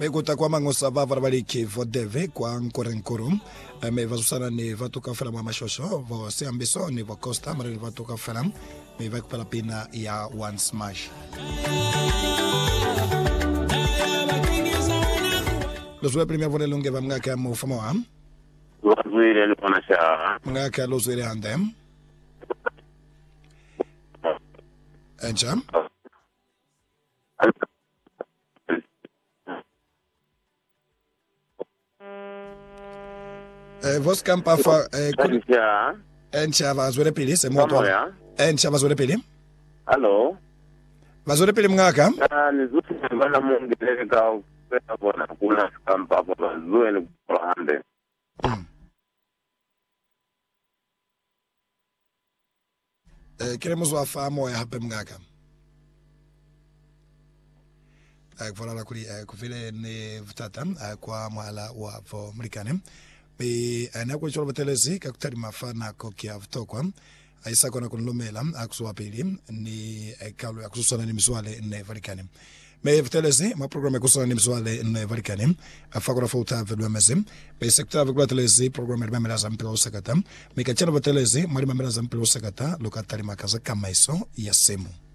Mekuta kwa mangosava varbaliki vodeve kwa nkorenkorum. Me vasusana ni vatuka fela mama shosho. Vo se ambiso ni vo costa mara ni vatuka fela. Me vai kupala pina ya one smash. Lozwe primia vole lunge va mngaka mo famoa. Lozwe le ponasha. Mngaka lozwe handem. Encha. Vos campa fa Encha vazwele pili se moto. Encha vazwele pili. Hello. Vazwele pili mngaka? Nizuti mbana mungelele ka bona kuna campa fa zueni kulande. Queremos wafa moya hapa mngaka. Voilà la kuli kuvile ni vutata kwa mwala wa vo mlikane. Be na kwa cholo telezi kakutari mafana kokia vutokwa. Aisa kona kunlumela akuswa pili ni kalu akusana ni miswale ne valikane. Me vtelezi ma programa kusana ni miswale ne valikane. Afakora fauta velo mesim. Be sekta velo telezi programa memela zampelo sakata. Me kachana vtelezi mali memela zampelo sakata lokatari makaza kama iso ya semu.